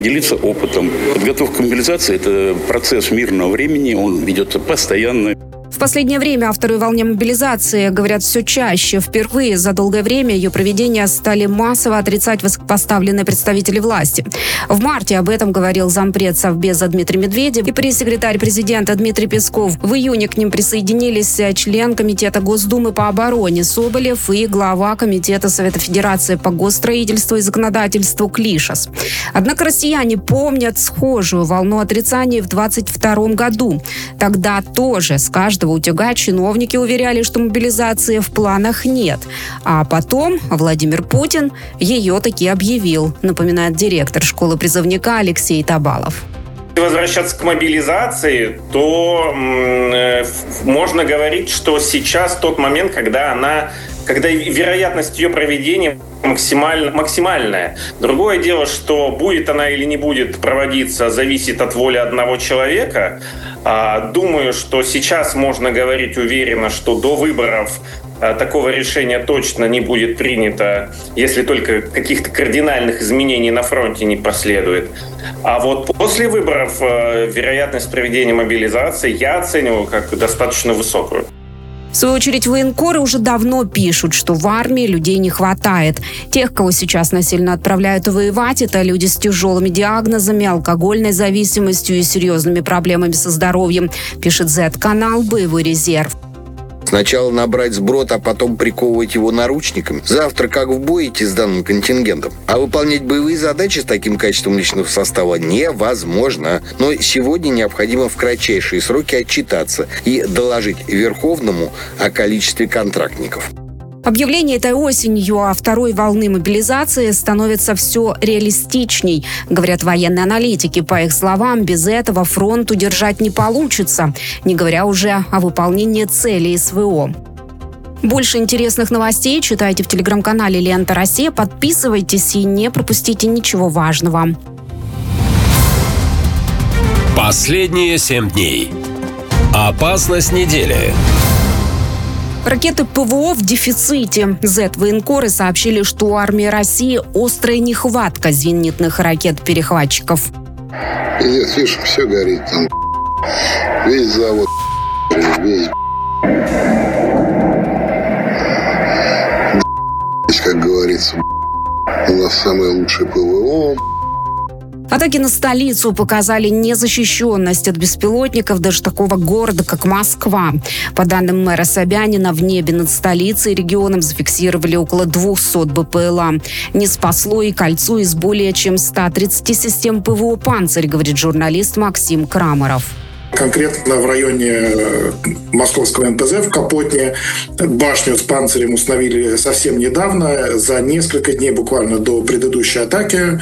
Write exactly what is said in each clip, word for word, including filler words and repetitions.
Делиться опытом. Подготовка к мобилизации – это процесс мирного времени, он ведется постоянно. В последнее время о второй волне мобилизации говорят все чаще. Впервые за долгое время ее проведение стали массово отрицать высокопоставленные представители власти. В марте об этом говорил зампред Совбеза Дмитрий Медведев и пресс-секретарь президента Дмитрий Песков. В июне к ним присоединились член Комитета Госдумы по обороне Соболев и глава Комитета Совета Федерации по госстроительству и законодательству Клишас. Однако россияне помнят схожую волну отрицаний в двадцать втором году. Тогда тоже с каждого утюга чиновники уверяли, что мобилизации в планах нет. А потом Владимир Путин ее таки объявил, напоминает директор школы призывника Алексей Табалов. Если возвращаться к мобилизации, то э, можно говорить, что сейчас тот момент, когда она, когда вероятность ее проведения максимально, максимальная. Другое дело, что будет она или не будет проводиться, зависит от воли одного человека. Думаю, что сейчас можно говорить уверенно, что до выборов такого решения точно не будет принято, если только каких-то кардинальных изменений на фронте не последует. А вот после выборов вероятность проведения мобилизации я оцениваю как достаточно высокую. В свою очередь, военкоры уже давно пишут, что в армии людей не хватает. Тех, кого сейчас насильно отправляют воевать, это люди с тяжелыми диагнозами, алкогольной зависимостью и серьезными проблемами со здоровьем, пишет зет-канал «Боевой резерв». Сначала набрать сброд, а потом приковывать его наручниками. Завтра как в бой идти с данным контингентом. А выполнять боевые задачи с таким качеством личного состава невозможно. Но сегодня необходимо в кратчайшие сроки отчитаться и доложить Верховному о количестве контрактников. Объявление этой осенью о второй волны мобилизации становится все реалистичней, говорят военные аналитики. По их словам, без этого фронт удержать не получится, не говоря уже о выполнении целей СВО. Больше интересных новостей читайте в телеграм-канале «Лента Россия». Подписывайтесь и не пропустите ничего важного. Последние семь дней. Опасность недели. Ракеты ПВО в дефиците. Зет-военкоры сообщили, что у армии России острая нехватка зенитных ракет-перехватчиков. Пиздец, видишь, все горит там. Весь завод, весь, как говорится, у нас самое лучшее ПВО. Атаки на столицу показали незащищенность от беспилотников даже такого города, как Москва. По данным мэра Собянина, в небе над столицей и регионом зафиксировали около двухсот БПЛА. Не спасло и кольцо из более чем ста тридцати систем ПВО «Панцирь», говорит журналист Максим Крамаров. Конкретно в районе московского эн пэ зэ в Капотне башню с панцирем установили совсем недавно, за несколько дней буквально до предыдущей атаки.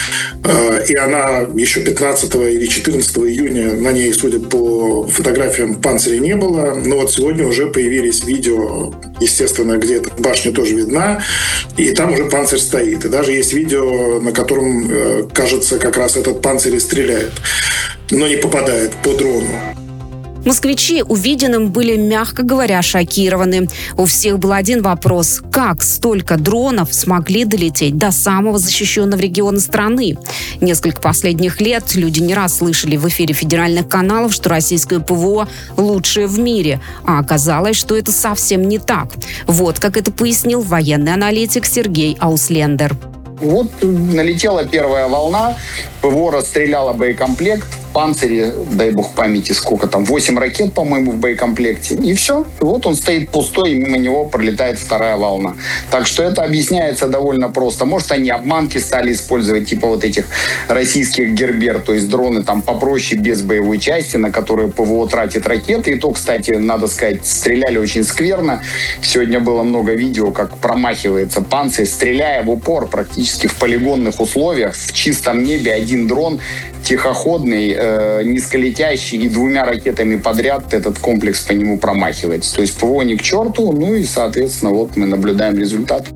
И она еще пятнадцатого или четырнадцатого июня, на ней, судя по фотографиям, панциря не было. Но вот сегодня уже появились видео, естественно, где эта башня тоже видна, и там уже панцирь стоит. И даже есть видео, на котором, кажется, как раз этот панцирь и стреляет, но не попадает по дрону. Москвичи увиденным были, мягко говоря, шокированы. У всех был один вопрос: как столько дронов смогли долететь до самого защищенного региона страны? Несколько последних лет люди не раз слышали в эфире федеральных каналов, что российское ПВО лучшее в мире, а оказалось, что это совсем не так. Вот как это пояснил военный аналитик Сергей Ауслендер. Вот налетела первая волна, ПВО расстреляла боекомплект, в «Панцире», дай бог памяти, сколько там, восемь ракет, по-моему, в боекомплекте. И все. И вот он стоит пустой, и мимо него пролетает вторая волна. Так что это объясняется довольно просто. Может, они обманки стали использовать, типа вот этих российских Гербер, то есть дроны там попроще, без боевой части, на которые ПВО тратит ракеты. И то, кстати, надо сказать, стреляли очень скверно. Сегодня было много видео, как промахивается «Панцирь», стреляя в упор практически в полигонных условиях, в чистом небе один дрон, тихоходный, э, низколетящий, и двумя ракетами подряд этот комплекс по нему промахивается. То есть ПВО ни к черту, ну и, соответственно, вот мы наблюдаем результат.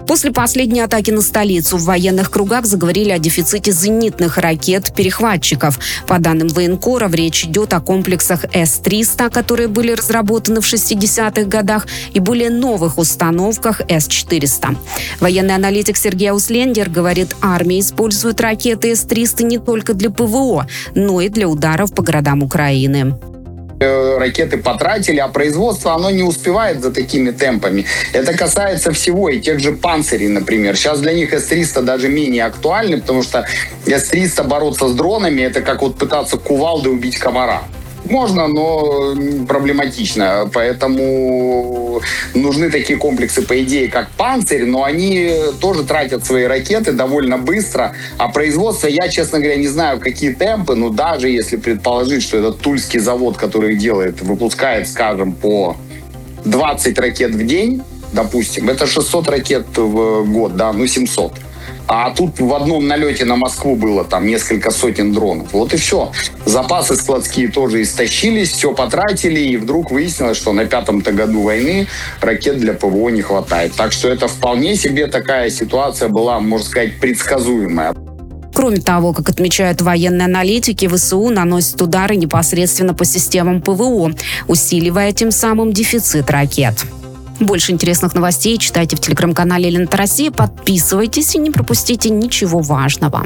После последней атаки на столицу в военных кругах заговорили о дефиците зенитных ракет-перехватчиков. По данным военкоров, речь идет о комплексах эс триста, которые были разработаны в шестидесятых годах, и более новых установках эс четыреста. Военный аналитик Сергей Ауслендер говорит, армия использует ракеты эс триста не только для ПВО, но и для ударов по городам Украины. Ракеты потратили, а производство, оно не успевает за такими темпами. Это касается всего, и тех же панцирей, например. Сейчас для них эс триста даже менее актуальны, потому что эс триста бороться с дронами, это как вот пытаться кувалдой убить комара. Можно, но проблематично. Поэтому нужны такие комплексы, по идее, как «Панцирь», но они тоже тратят свои ракеты довольно быстро. А производство, я, честно говоря, не знаю, какие темпы, но даже если предположить, что этот тульский завод, который их делает, выпускает, скажем, по двадцать ракет в день, допустим, это шестьсот ракет в год, да, ну семьсот. А тут в одном налете на Москву было там несколько сотен дронов. Вот и все. Запасы складские тоже истощились, все потратили, и вдруг выяснилось, что на пятом-то году войны ракет для ПВО не хватает. Так что это вполне себе такая ситуация была, можно сказать, предсказуемая. Кроме того, как отмечают военные аналитики, ВСУ наносят удары непосредственно по системам ПВО, усиливая тем самым дефицит ракет. Больше интересных новостей читайте в телеграм-канале «Лента России». Подписывайтесь и не пропустите ничего важного.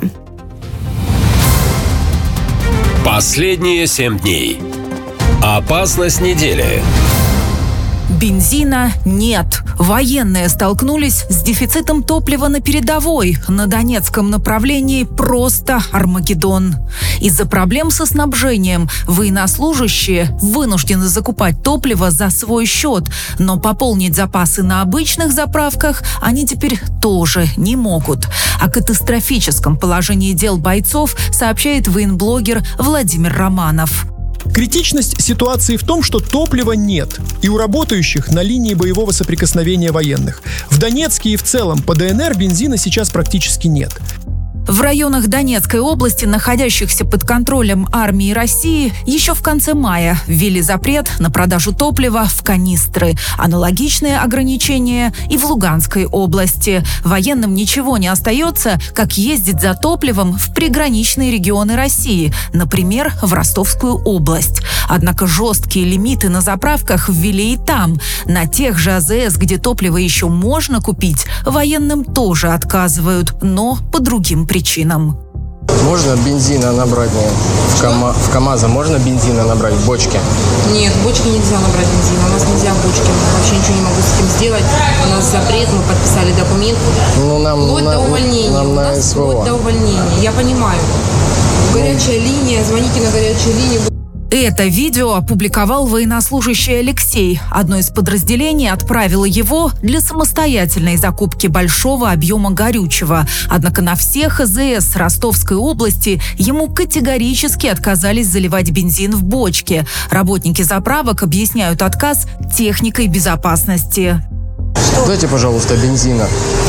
Последние семь дней. Опасность недели. Бензина нет. Военные столкнулись с дефицитом топлива на передовой. На Донецком направлении просто Армагеддон. Из-за проблем со снабжением военнослужащие вынуждены закупать топливо за свой счет, но пополнить запасы на обычных заправках они теперь тоже не могут. О катастрофическом положении дел бойцов сообщает военблогер Владимир Романов. Критичность ситуации в том, что топлива нет, и у работающих на линии боевого соприкосновения военных. В Донецке и в целом по ДНР бензина сейчас практически нет. В районах Донецкой области, находящихся под контролем армии России, еще в конце мая ввели запрет на продажу топлива в канистры. Аналогичные ограничения и в Луганской области. Военным ничего не остается, как ездить за топливом в приграничные регионы России, например, в Ростовскую область. Однако жесткие лимиты на заправках ввели и там. На тех же АЗС, где топливо еще можно купить, военным тоже отказывают, но по другим причинам. причинам. Можно бензина набрать в, КАМА... в КамАЗа? Можно бензина набрать в бочке? Нет, в бочке нельзя набрать бензина. У нас нельзя в бочке. Вообще ничего не могу с этим сделать. У нас запрет, мы подписали документ. Ну, нам вплоть на, до увольнения. Нам У нас СВО. вплоть до увольнения. Я понимаю. Горячая ну. линия. Звоните на горячую линию. Это видео опубликовал военнослужащий Алексей. Одно из подразделений отправило его для самостоятельной закупки большого объема горючего. Однако на всех АЗС Ростовской области ему категорически отказались заливать бензин в бочки. Работники заправок объясняют отказ техникой безопасности. Дайте, пожалуйста, бензина.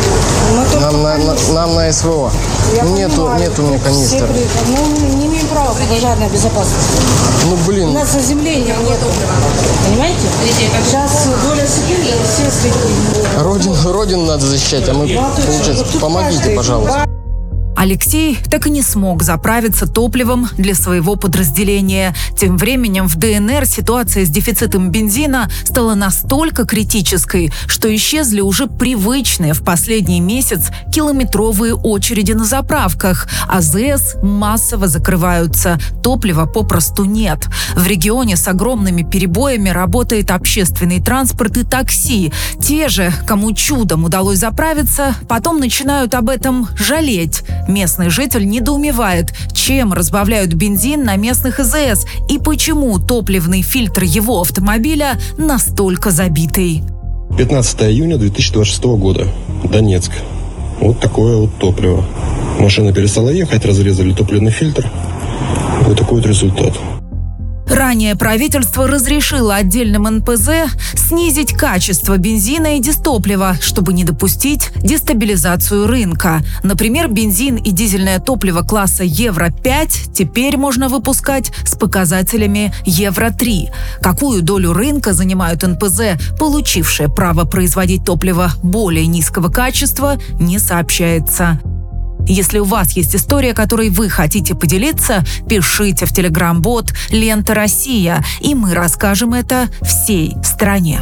Нам на, на, нам на СВО. Нету, нету у меня канистр. Мы не имеем права по пожарной безопасности. Ну, блин. У нас заземления нет. Понимаете? Сейчас доля секунды, все следят. Родину, родину надо защищать, а мы, получается, помогите, пожалуйста. Алексей так и не смог заправиться топливом для своего подразделения. Тем временем в ДНР ситуация с дефицитом бензина стала настолько критической, что исчезли уже привычные в последний месяц километровые очереди на заправках. АЗС массово закрываются, топлива попросту нет. В регионе с огромными перебоями работает общественный транспорт и такси. Те же, кому чудом удалось заправиться, потом начинают об этом жалеть. Местный житель недоумевает, чем разбавляют бензин на местных АЗС и почему топливный фильтр его автомобиля настолько забитый. пятнадцатого июня две тысячи двадцать шестого года. Донецк. Вот такое вот топливо. Машина перестала ехать, разрезали топливный фильтр. Вот такой вот результат. Ранее правительство разрешило отдельным эн пэ зэ снизить качество бензина и дистоплива, чтобы не допустить дестабилизацию рынка. Например, бензин и дизельное топливо класса евро пять теперь можно выпускать с показателями евро три. Какую долю рынка занимают эн пэ зэ, получившие право производить топливо более низкого качества, не сообщается. Если у вас есть история, которой вы хотите поделиться, пишите в телеграм-бот «Лента Россия», и мы расскажем это всей стране.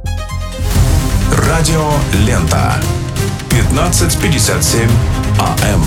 Радио «Лента». пятнадцать пятьдесят семь а эм.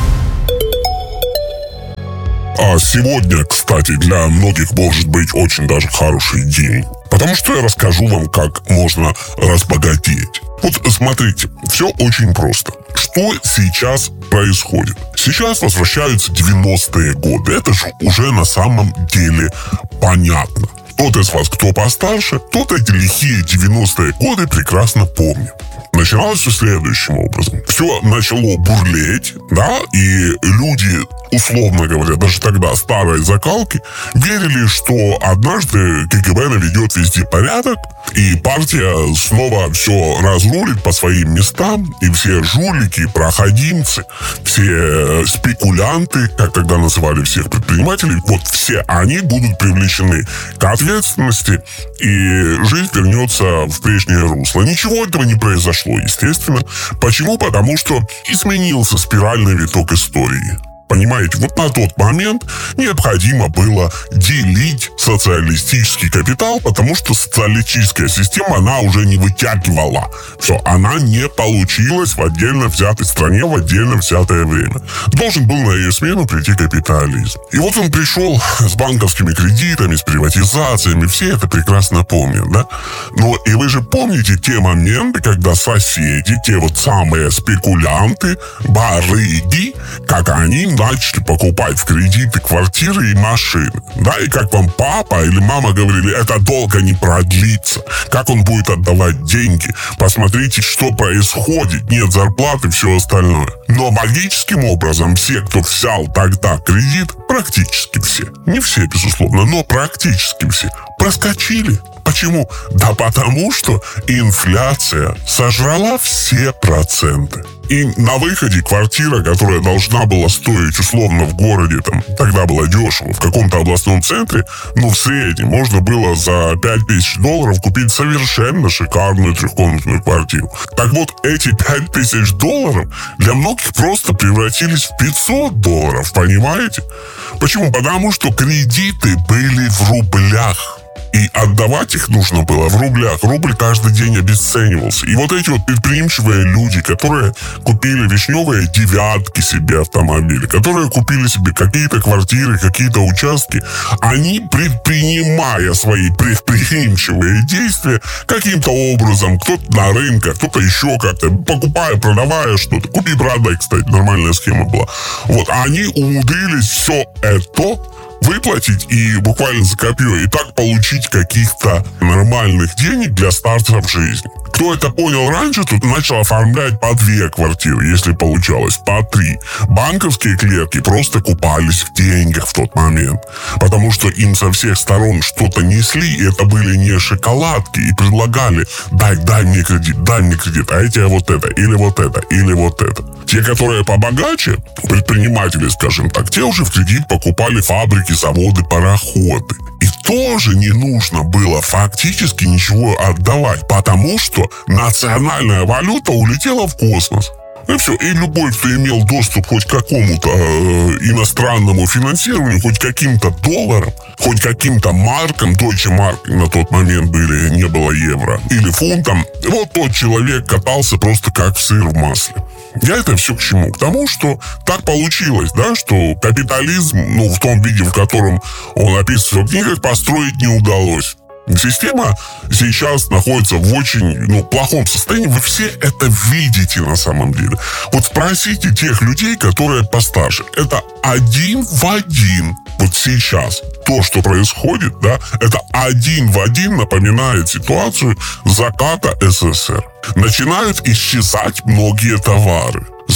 А сегодня, кстати, для многих может быть очень даже хороший день. Потому что я расскажу вам, как можно разбогатеть. Вот смотрите, все очень просто. Что сейчас происходит? Сейчас возвращаются девяностые годы. Это же уже на самом деле понятно. Тот из вас, кто постарше, тот эти лихие девяностые годы прекрасно помнит. Начиналось все следующим образом. Все начало бурлеть, да, и люди, условно говоря, даже тогда старые закалки, верили, что однажды ка гэ бэ наведет везде порядок, и партия снова все разрулит по своим местам, и все жулики, проходимцы, все спекулянты, как тогда называли всех предпринимателей, вот все они будут привлечены к ответственности, и жизнь вернется в прежнее русло. Ничего этого не произошло, естественно. Почему? Потому что изменился спиральный виток истории. Понимаете, вот на тот момент необходимо было делить социалистический капитал, потому что социалистическая система, она уже не вытягивала. Все, она не получилась в отдельно взятой стране в отдельно взятое время. Должен был на ее смену прийти капитализм. И вот он пришел с банковскими кредитами, с приватизациями, все это прекрасно помнят, да? Но и вы же помните те моменты, когда соседи, те вот самые спекулянты, барыги, как они начали покупать в кредиты квартиры и машины. Да, и как вам папа или мама говорили, это долго не продлится. Как он будет отдавать деньги? Посмотрите, что происходит. Нет зарплаты, все остальное. Но магическим образом все, кто взял тогда кредит, практически все, не все, безусловно, но практически все, проскочили. Почему? Да потому что инфляция сожрала все проценты. И на выходе квартира, которая должна была стоить условно в городе, там, тогда было дешево, в каком-то областном центре, ну, в среднем можно было за пять тысяч долларов купить совершенно шикарную трехкомнатную квартиру. Так вот, эти пять тысяч долларов для многих просто превратились в пятьсот долларов, понимаете? Почему? Потому что кредиты были в рублях. И отдавать их нужно было в рублях. Рубль каждый день обесценивался. И вот эти вот предприимчивые люди, которые купили вишневые девятки себе автомобили, которые купили себе какие-то квартиры, какие-то участки, они, предпринимая свои предприимчивые действия, каким-то образом, кто-то на рынках, кто-то еще как-то, покупая, продавая что-то, купи, продай, кстати, нормальная схема была. Вот, они умудрились все это выплатить и буквально за копье, и так получить каких-то нормальных денег для старта в жизни. Кто это понял раньше, тут начал оформлять по две квартиры, если получалось, по три. Банковские клерки просто купались в деньгах в тот момент, потому что им со всех сторон что-то несли, и это были не шоколадки, и предлагали: дай, дай мне кредит, дай мне кредит, а я тебе вот это, или вот это, или вот это. Те, которые побогаче, предприниматели, скажем так, те уже в кредит покупали фабрики, заводы, пароходы. И тоже не нужно было фактически ничего отдавать, потому что национальная валюта улетела в космос. И все. И любой, кто имел доступ хоть к какому-то э, иностранному финансированию, хоть каким-то долларам, хоть каким-то маркам, Deutsche Mark на тот момент были, не было евро, или фунтом, вот тот человек катался просто как сыр в масле. Я это все к чему? К тому, что так получилось, да, что капитализм, ну, в том виде, в котором он описывается в книгах, построить не удалось. Система сейчас находится в очень, ну, плохом состоянии. Вы все это видите на самом деле. Вот спросите тех людей, которые постарше. Это один в один. Вот сейчас то, что происходит, да, это один в один напоминает ситуацию заката эс эс эс эр. Начинают исчезать многие товары.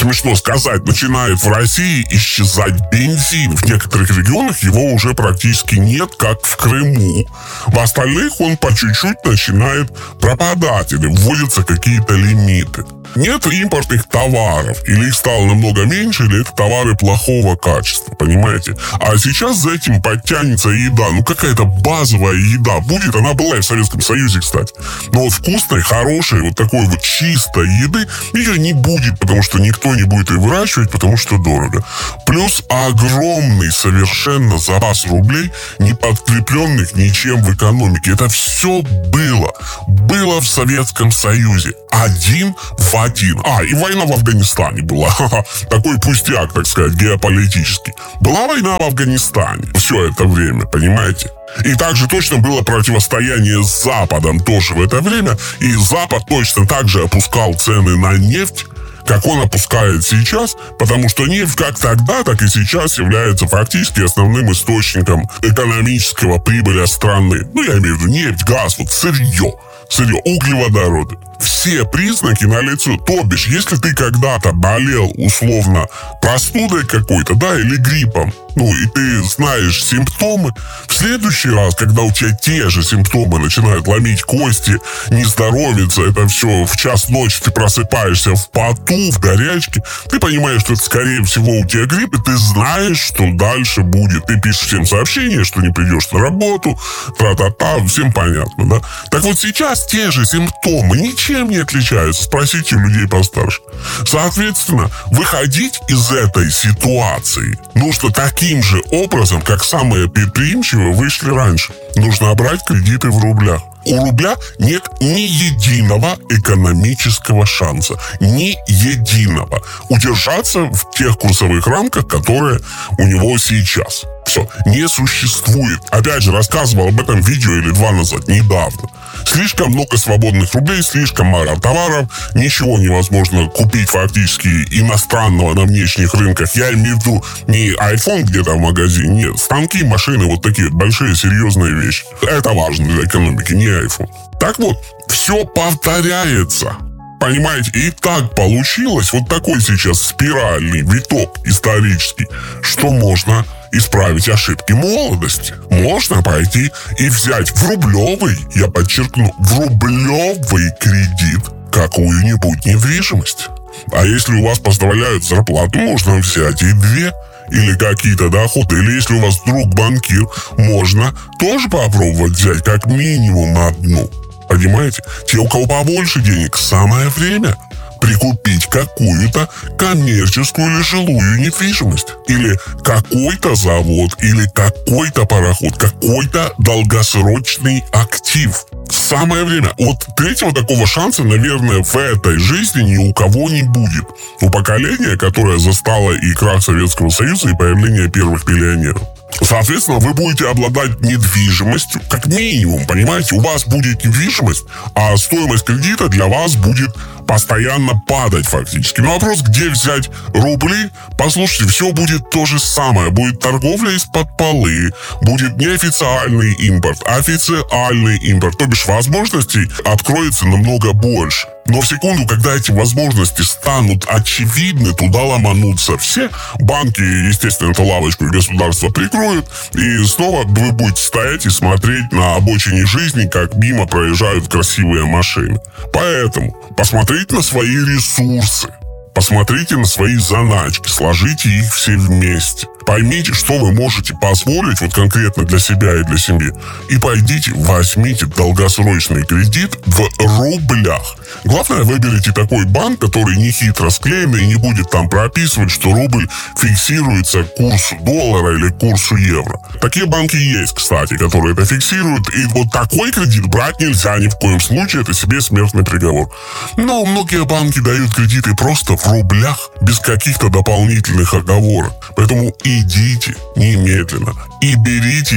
смешно сказать, начинает в России исчезать бензин. В некоторых регионах его уже практически нет, как в Крыму. В остальных он по чуть-чуть начинает пропадать или вводятся какие-то лимиты. Нет импортных товаров, или их стало намного меньше, или это товары плохого качества, понимаете? А сейчас за этим подтянется еда, ну какая-то базовая еда будет, она была и в Советском Союзе, кстати. Но вот вкусной, хорошей, вот такой вот чистой еды ее не будет, потому что никто не будет ее выращивать, потому что дорого. Плюс огромный совершенно запас рублей, не подкрепленных ничем в экономике. Это все было. Было в Советском Союзе. Один в один. А, и война в Афганистане была. Такой пустяк, так сказать, геополитический. Была война в Афганистане все это время, понимаете? И также точно было противостояние с Западом тоже в это время. И Запад точно так же опускал цены на нефть, как он опускает сейчас, потому что нефть как тогда, так и сейчас является фактически основным источником экономического прибыли страны. Ну, я имею в виду нефть, газ, вот сырье. Сырье, углеводороды. Все признаки налицо. То бишь, если ты когда-то болел условно простудой какой-то, да, или гриппом, ну, и ты знаешь симптомы, в следующий раз, когда у тебя те же симптомы начинают ломить кости, не здоровиться, это все в час ночи ты просыпаешься в поту, в горячке, ты понимаешь, что это, скорее всего, у тебя грипп, и ты знаешь, что дальше будет. Ты пишешь всем сообщения, что не придешь на работу, тра-та-та, всем понятно, да? Так вот сейчас те же симптомы ничем не отличаются. Спросите у людей постарше. Соответственно, выходить из этой ситуации нужно таким же образом, как самые предприимчивые вышли раньше. Нужно брать кредиты в рублях. У рубля нет ни единого экономического шанса. Ни единого. Удержаться в тех курсовых рамках, которые у него сейчас. Все, не существует. Опять же, рассказывал об этом видео или два назад, недавно. Слишком много свободных рублей, слишком мало товаров, ничего невозможно купить фактически иностранного на внешних рынках. Я имею в виду не iPhone где-то в магазине, нет, станки, машины, вот такие большие серьезные вещи. Это важно для экономики, не iPhone. Так вот, все повторяется. Понимаете, и так получилось, вот такой сейчас спиральный виток исторический, что можно исправить ошибки молодости. Можно пойти и взять в рублевый, я подчеркну, в рублевый кредит какую-нибудь недвижимость. А если у вас позволяют зарплату, можно взять и две, или какие-то доходы. Или если у вас друг банкир, можно тоже попробовать взять как минимум одну. Понимаете? Те, у кого побольше денег, самое время прикупить какую-то коммерческую или жилую недвижимость. Или какой-то завод, или какой-то пароход, какой-то долгосрочный актив. Самое время. Вот третьего такого шанса, наверное, в этой жизни ни у кого не будет. У поколения, которое застало и крах Советского Союза, и появление первых миллионеров. Соответственно, вы будете обладать недвижимостью, как минимум, понимаете? У вас будет недвижимость, а стоимость кредита для вас будет постоянно падать фактически. Но вопрос, где взять рубли? Послушайте, все будет то же самое. Будет торговля из-под полы, будет неофициальный импорт, официальный импорт. То бишь возможностей откроется намного больше. Но в секунду, когда эти возможности станут очевидны, туда ломанутся все. Банки, естественно, эту лавочку государство прикроют. И снова вы будете стоять и смотреть на обочине жизни, как мимо проезжают красивые машины. Поэтому посмотрите на свои ресурсы. Посмотрите на свои заначки, сложите их все вместе. Поймите, что вы можете позволить вот конкретно для себя и для семьи. И пойдите, возьмите долгосрочный кредит в рублях. Главное, выберите такой банк, который не хитро склеенный и не будет там прописывать, что рубль фиксируется к курсу доллара или к курсу евро. Такие банки есть, кстати, которые это фиксируют. И вот такой кредит брать нельзя ни в коем случае. Это себе смертный приговор. Но многие банки дают кредиты просто в рублях, без каких-то дополнительных оговорок. Поэтому идите немедленно и берите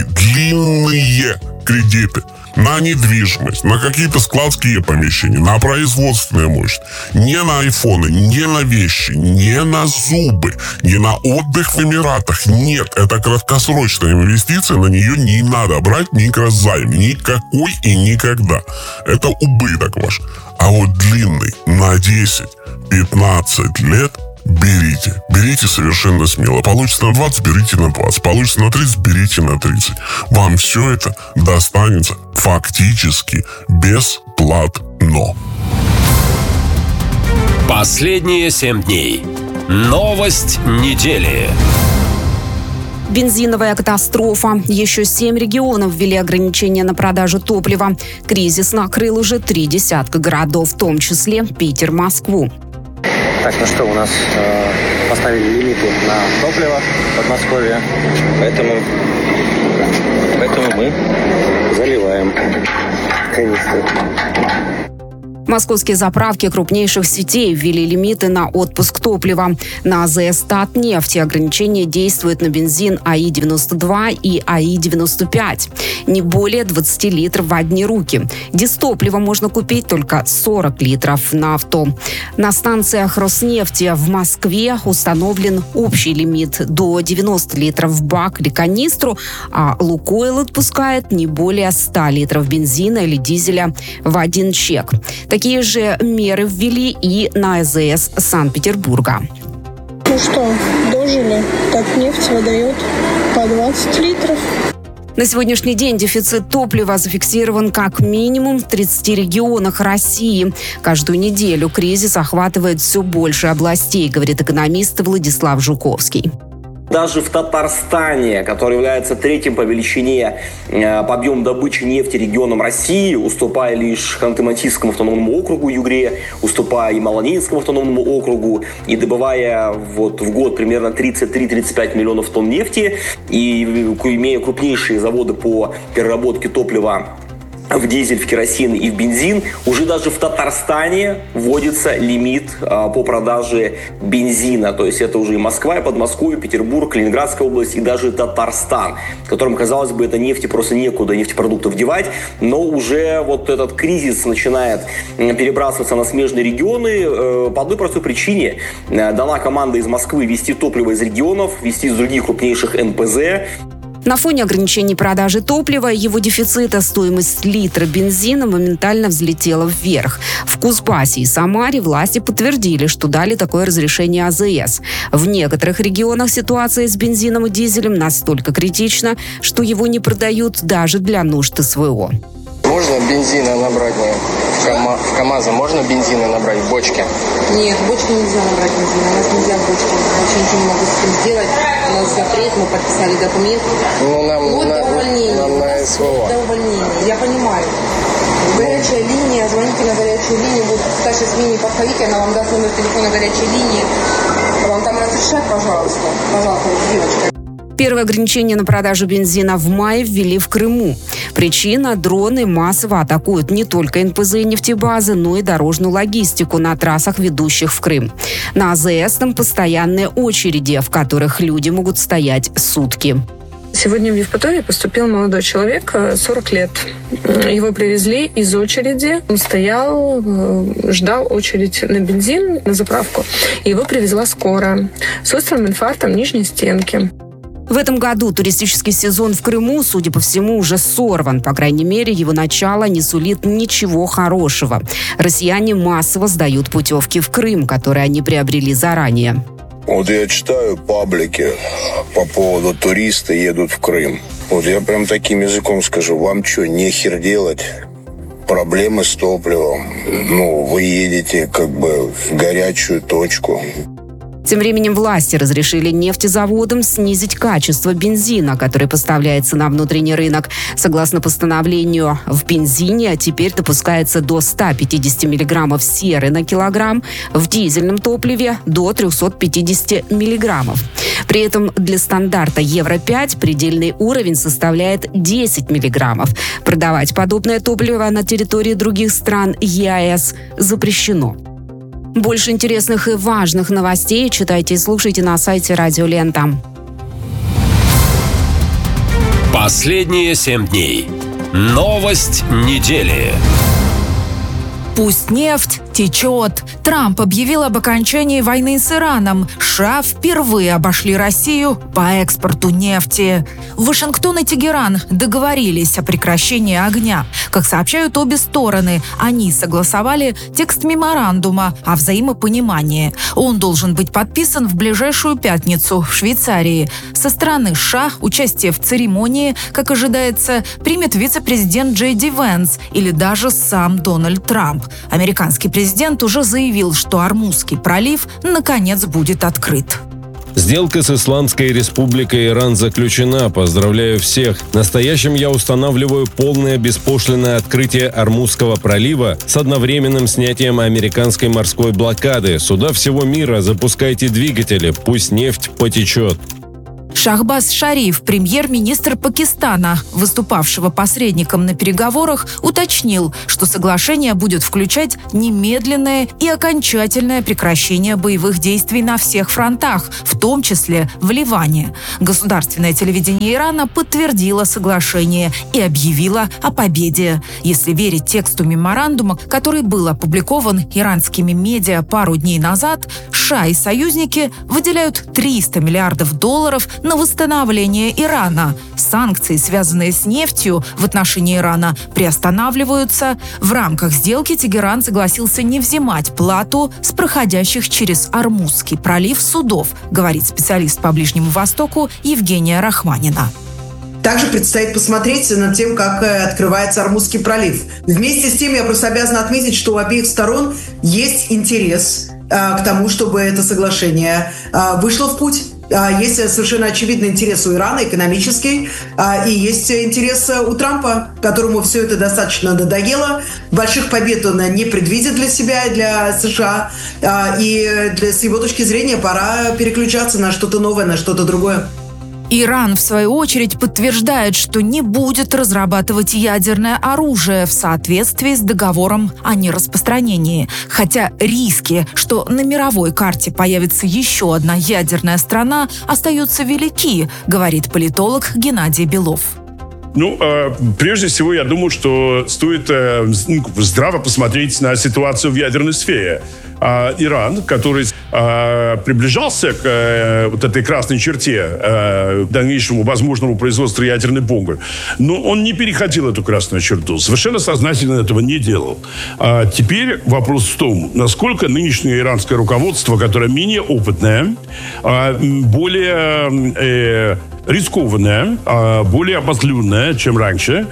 длинные кредиты на недвижимость, на какие-то складские помещения, на производственные мощности. Не на айфоны, не на вещи, не на зубы, не на отдых в Эмиратах. Нет, это краткосрочная инвестиция, на нее не надо брать микрозайм. Никакой и никогда. Это убыток ваш. А вот длинный, на десять-пятнадцать лет, берите. Берите совершенно смело. Получится на двадцать, берите на двадцать. Получится на тридцать, берите на тридцать. Вам все это достанется фактически бесплатно. Последние семь дней. Новость недели. Бензиновая катастрофа. Еще семь регионов ввели ограничения на продажу топлива. Кризис накрыл уже три десятка городов, в том числе Питер, Москву. Так, ну что, у нас э, поставили лимиты на топливо в Подмосковье, поэтому, поэтому мы заливаем канистры. Московские заправки крупнейших сетей ввели лимиты на отпуск топлива. На АЗС «Татнефть» ограничения действуют на бензин АИ девяносто два и АИ девяносто пять. Не более двадцати литров в одни руки. Дистоплива можно купить только сорок литров на авто. На станциях Роснефти в Москве установлен общий лимит до девяноста литров в бак или канистру, а «Лукойл» отпускает не более ста литров бензина или дизеля в один чек. Такие же меры ввели и на АЗС Санкт-Петербурга. Ну что, дожили? Татнефть выдает по двадцать литров. На сегодняшний день дефицит топлива зафиксирован как минимум в тридцати регионах России. Каждую неделю кризис охватывает все больше областей, говорит экономист Владислав Жуковский. Даже в Татарстане, который является третьим по величине э, по объему добычи нефти регионом России, уступая лишь Ханты-Мансийскому автономному округу Югре, уступая и Малонинскому автономному округу, и добывая вот, в год примерно тридцать три - тридцать пять миллионов тонн нефти, и имея крупнейшие заводы по переработке топлива в дизель, в керосин и в бензин, уже даже в Татарстане вводится лимит а, по продаже бензина. То есть это уже и Москва, и Подмосковье, Петербург, Калининградская область и даже Татарстан, которым, казалось бы, это нефти просто некуда, нефтепродуктов девать, но уже вот этот кризис начинает перебрасываться на смежные регионы э, по одной простой причине. Дана команда из Москвы везти топливо из регионов, везти из других крупнейших эн пэ зэ. На фоне ограничений продажи топлива и его дефицита стоимость литра бензина моментально взлетела вверх. В Кузбассе и Самаре власти подтвердили, что дали такое разрешение АЗС. В некоторых регионах ситуация с бензином и дизелем настолько критична, что его не продают даже для нужд эс вэ о. Можно бензина набрать в, КАМА... в КамАЗа? Можно бензина набрать в бочке? Нет, в бочке нельзя набрать бензина. У нас нельзя в бочке. Вообще ничего не могу с этим сделать. У нас запрет, мы подписали документ. Ну, нам, вот на, до увольнения. нам на эс вэ о. До увольнения. Я понимаю. Горячая линия, звоните на горячую линию. Вот Таша с линии подходите, она вам даст номер телефона горячей линии. Вам там разрешат, пожалуйста. Пожалуйста, вот, девочка. Первое ограничение на продажу бензина в мае ввели в Крыму. Причина – дроны массово атакуют не только эн пэ зэ и нефтебазы, но и дорожную логистику на трассах, ведущих в Крым. На АЗС там постоянные очереди, в которых люди могут стоять сутки. Сегодня в Евпатории поступил молодой человек, сорок лет. Его привезли из очереди. Он стоял, ждал очередь на бензин, на заправку. И его привезла скорая с острым инфарктом нижней стенки. В этом году туристический сезон в Крыму, судя по всему, уже сорван. По крайней мере, его начало не сулит ничего хорошего. Россияне массово сдают путевки в Крым, которые они приобрели заранее. Вот я читаю паблики по поводу туриста едут в Крым. Вот я прям таким языком скажу, вам что, нехер делать? Проблемы с топливом. Ну, вы едете как бы в горячую точку. Тем временем власти разрешили нефтезаводам снизить качество бензина, который поставляется на внутренний рынок. Согласно постановлению, в бензине теперь допускается до ста пятидесяти миллиграммов серы на килограмм, в дизельном топливе до трехсот пятидесяти миллиграммов. При этом для стандарта евро пять предельный уровень составляет десять миллиграммов. Продавать подобное топливо на территории других стран е а эс запрещено. Больше интересных и важных новостей читайте и слушайте на сайте Радио Лента. Последние семь дней. Новость недели. Пусть нефть течет. Трамп объявил об окончании войны с Ираном. США впервые обошли Россию по экспорту нефти. Вашингтон и Тегеран договорились о прекращении огня. Как сообщают обе стороны, они согласовали текст меморандума о взаимопонимании. Он должен быть подписан в ближайшую пятницу в Швейцарии. Со стороны США участие в церемонии, как ожидается, примет вице-президент Джей Ди Венс или даже сам Дональд Трамп. Американский президент уже заявил, что Ормузский пролив наконец будет открыт. Сделка с Исламской Республикой Иран заключена. Поздравляю всех. Настоящим я устанавливаю полное беспошлинное открытие Ормузского пролива с одновременным снятием американской морской блокады. Суда всего мира, запускайте двигатели, пусть нефть потечет. Шахбаз Шариф, премьер-министр Пакистана, выступавшего посредником на переговорах, уточнил, что соглашение будет включать немедленное и окончательное прекращение боевых действий на всех фронтах, в том числе в Ливане. Государственное телевидение Ирана подтвердило соглашение и объявило о победе. Если верить тексту меморандума, который был опубликован иранскими медиа пару дней назад, США и союзники выделяют триста миллиардов долларов на восстановление Ирана. Санкции, связанные с нефтью в отношении Ирана, приостанавливаются. В рамках сделки Тегеран согласился не взимать плату с проходящих через Ормузский пролив судов, говорит специалист по Ближнему Востоку Евгения Рахманина. Также предстоит посмотреть над тем, как открывается Ормузский пролив. Вместе с тем я просто обязана отметить, что у обеих сторон есть интерес к тому, чтобы это соглашение вышло в путь. Есть совершенно очевидный интерес у Ирана, экономический, и есть интерес у Трампа, которому все это достаточно надоело. Больших побед он не предвидит для себя и для США, и для, с его точки зрения пора переключаться на что-то новое, на что-то другое. Иран, в свою очередь, подтверждает, что не будет разрабатывать ядерное оружие в соответствии с договором о нераспространении. Хотя риски, что на мировой карте появится еще одна ядерная страна, остаются велики, говорит политолог Геннадий Белов. Ну, э, прежде всего, я думаю, что стоит э, здраво посмотреть на ситуацию в ядерной сфере. Э, Иран, который э, приближался к э, вот этой красной черте э, дальнейшему возможному производству ядерной бомбы, но он не переходил эту красную черту. Совершенно сознательно этого не делал. А теперь вопрос в том, насколько нынешнее иранское руководство, которое менее опытное, э, более... Э, рискованная, более обозленная, чем раньше,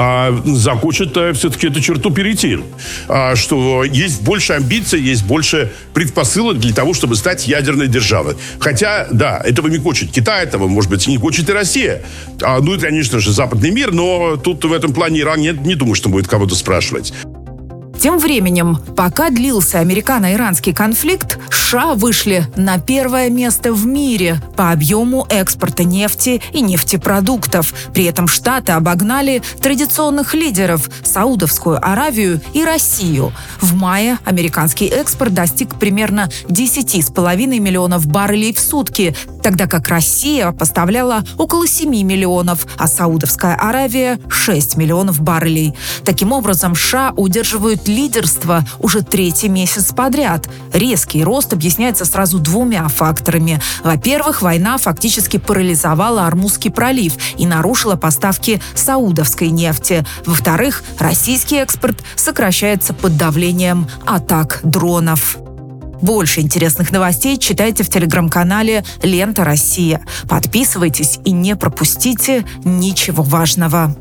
захочет все-таки эту черту перейти. Что есть больше амбиций, есть больше предпосылок для того, чтобы стать ядерной державой. Хотя, да, этого не хочет Китай, этого, может быть, не хочет и Россия. Ну и, конечно же, западный мир, но тут в этом плане Иран не, не думаю, что будет кого-то спрашивать. Тем временем, пока длился американо-иранский конфликт, США вышли на первое место в мире по объему экспорта нефти и нефтепродуктов. При этом Штаты обогнали традиционных лидеров – Саудовскую Аравию и Россию. В мае американский экспорт достиг примерно десять с половиной миллионов баррелей в сутки, тогда как Россия поставляла около семи миллионов, а Саудовская Аравия – шесть миллионов баррелей. Таким образом, США удерживают лидерство уже третий месяц подряд. Резкий рост объясняется сразу двумя факторами. Во-первых, война фактически парализовала Ормузский пролив и нарушила поставки саудовской нефти. Во-вторых, российский экспорт сокращается под давлением атак дронов. Больше интересных новостей читайте в телеграм-канале «Лента Россия». Подписывайтесь и не пропустите ничего важного.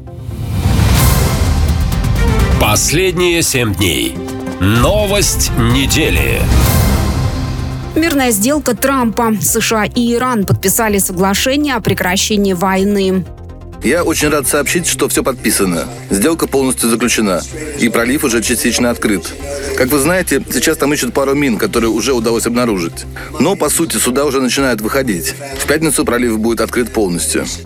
Последние семь дней. Новость недели. Мирная сделка Трампа. США и Иран подписали соглашение о прекращении войны. Я очень рад сообщить, что все подписано. Сделка полностью заключена. И пролив уже частично открыт. Как вы знаете, сейчас там ищут пару мин, которые уже удалось обнаружить. Но, по сути, суда уже начинают выходить. В пятницу пролив будет открыт полностью.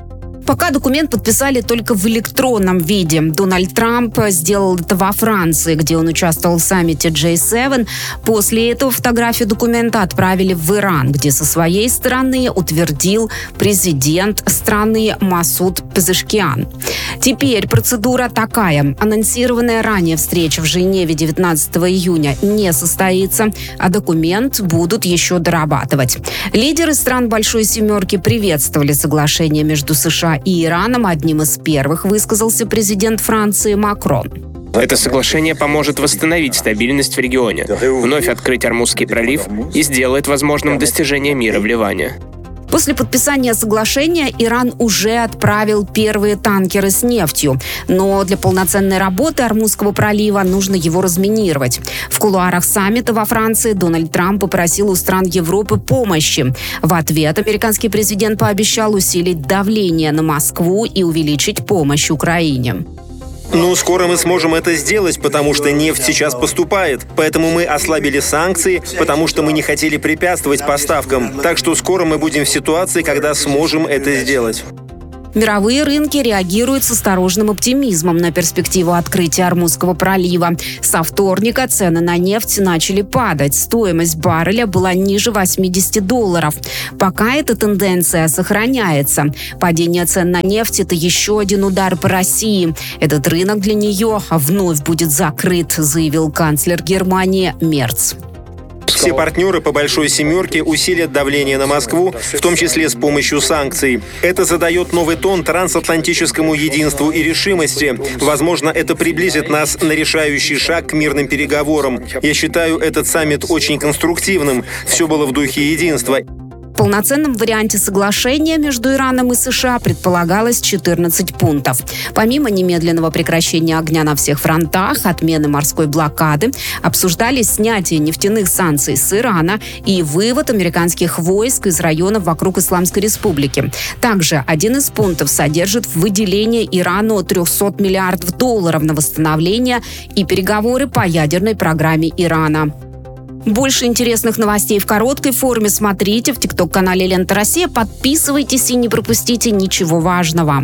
Пока документ подписали только в электронном виде. Дональд Трамп сделал это во Франции, где он участвовал в саммите джей семь. После этого фотографию документа отправили в Иран, где со своей стороны утвердил президент страны Масуд Пезешкиан. Теперь процедура такая. Анонсированная ранее встреча в Женеве девятнадцатого июня не состоится, а документ будут еще дорабатывать. Лидеры стран Большой Семерки приветствовали соглашение между США и Ираном. Одним из первых высказался президент Франции Макрон. Это соглашение поможет восстановить стабильность в регионе, вновь открыть Ормузский пролив и сделает возможным достижение мира в Ливане. После подписания соглашения Иран уже отправил первые танкеры с нефтью. Но для полноценной работы Ормузского пролива нужно его разминировать. В кулуарах саммита во Франции Дональд Трамп попросил у стран Европы помощи. В ответ американский президент пообещал усилить давление на Москву и увеличить помощь Украине. Ну, скоро мы сможем это сделать, потому что нефть сейчас поступает. Поэтому мы ослабили санкции, потому что мы не хотели препятствовать поставкам. Так что скоро мы будем в ситуации, когда сможем это сделать. Мировые рынки реагируют с осторожным оптимизмом на перспективу открытия Ормузского пролива. Со вторника цены на нефть начали падать. Стоимость барреля была ниже восемьдесят долларов. Пока эта тенденция сохраняется. Падение цен на нефть – это еще один удар по России. Этот рынок для нее вновь будет закрыт, заявил канцлер Германии Мерц. Все партнеры по Большой Семерке усилят давление на Москву, в том числе с помощью санкций. Это задает новый тон трансатлантическому единству и решимости. Возможно, это приблизит нас на решающий шаг к мирным переговорам. Я считаю этот саммит очень конструктивным. Все было в духе единства. В полноценном варианте соглашения между Ираном и США предполагалось четырнадцать пунктов. Помимо немедленного прекращения огня на всех фронтах, отмены морской блокады, обсуждались снятие нефтяных санкций с Ирана и вывод американских войск из районов вокруг Исламской Республики. Также один из пунктов содержит выделение Ирану триста миллиардов долларов на восстановление и переговоры по ядерной программе Ирана. Больше интересных новостей в короткой форме смотрите в тикток-канале «Лента Россия». Подписывайтесь и не пропустите ничего важного.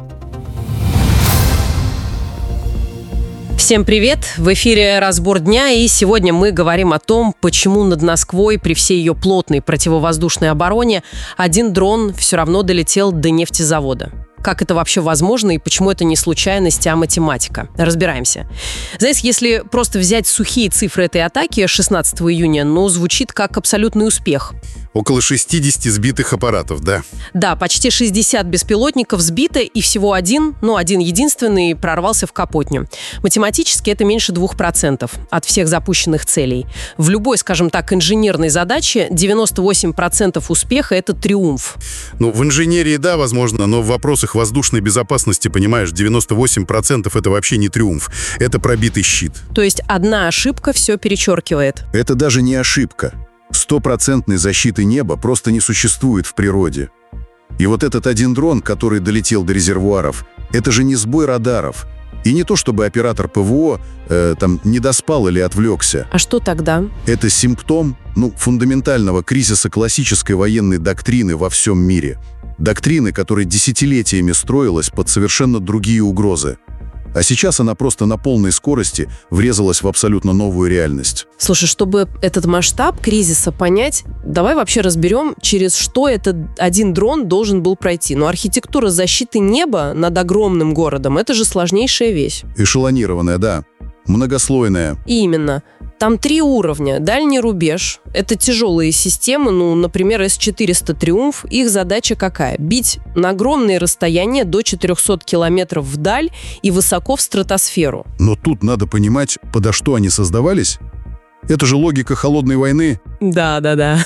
Всем привет! В эфире «Разбор дня», и сегодня мы говорим о том, почему над Москвой при всей ее плотной противовоздушной обороне один дрон все равно долетел до нефтезавода. Как это вообще возможно и почему это не случайность, а математика? Разбираемся. Знаете, если просто взять сухие цифры этой атаки шестнадцатого июня, ну, звучит как абсолютный успех. Около шестьдесят сбитых аппаратов, да? Да, почти шестьдесят беспилотников сбито, и всего один, ну, один единственный прорвался в Капотню. Математически это меньше двух процентов от всех запущенных целей. В любой, скажем так, инженерной задаче девяносто восемь процентов успеха – это триумф. Ну, в инженерии, да, возможно, но в вопросах воздушной безопасности, понимаешь, девяносто восемь процентов это вообще не триумф, это пробитый щит. То есть одна ошибка все перечеркивает. Это даже не ошибка. Стопроцентной защиты неба просто не существует в природе. И вот этот один дрон, который долетел до резервуаров, это же не сбой радаров. И не то, чтобы оператор ПВО э, там не доспал или отвлекся. А что тогда? Это симптом, ну, фундаментального кризиса классической военной доктрины во всем мире. Доктрины, которая десятилетиями строилась под совершенно другие угрозы. А сейчас она просто на полной скорости врезалась в абсолютно новую реальность. Слушай, чтобы этот масштаб кризиса понять, давай вообще разберем, через что этот один дрон должен был пройти. Но архитектура защиты неба над огромным городом – это же сложнейшая вещь. Эшелонированная, да. Многослойная. Именно. Там три уровня. Дальний рубеж – это тяжелые системы, ну, например, эс четыреста «Триумф». Их задача какая? Бить на огромные расстояния до четырехсот километров вдаль и высоко в стратосферу. Но тут надо понимать, подо что они создавались. Это же логика холодной войны. Да-да-да.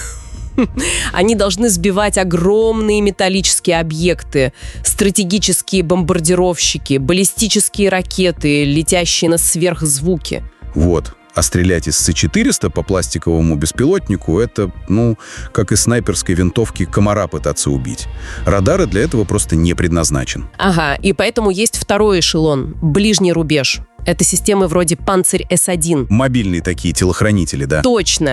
Они должны сбивать огромные металлические объекты, стратегические бомбардировщики, баллистические ракеты, летящие на сверхзвуки. Вот. А стрелять из эс четыреста по пластиковому беспилотнику – это, ну, как из снайперской винтовки комара пытаться убить. Радары для этого просто не предназначен. Ага, и поэтому есть второй эшелон – ближний рубеж. Это системы вроде «Панцирь эс один». Мобильные такие телохранители, да? Точно.